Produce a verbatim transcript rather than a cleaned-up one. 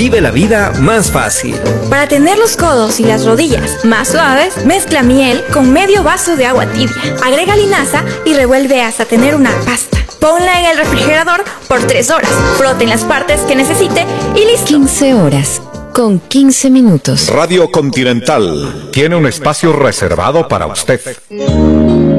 Vive la vida más fácil. Para tener los codos y las rodillas más suaves, mezcla miel con medio vaso de agua tibia. Agrega linaza y revuelve hasta tener una pasta. Ponla en el refrigerador por tres horas. Frote en las partes que necesite y listo. quince horas con quince minutos. Radio Continental tiene un espacio reservado para usted.